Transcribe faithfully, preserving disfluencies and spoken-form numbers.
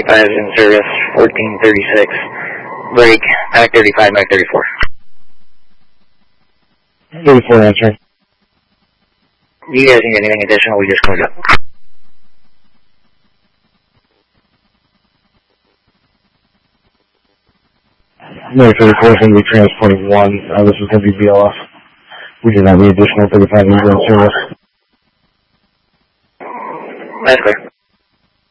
thirty-five is in service, fourteen thirty-six. Break, Mac thirty-five, Mac thirty-four. thirty-four answering. You guys need anything additional? We just closed up. Mac thirty-four is going to be transporting one. Uh, this is going to be B L S. We do not need additional thirty-five in service. That's clear.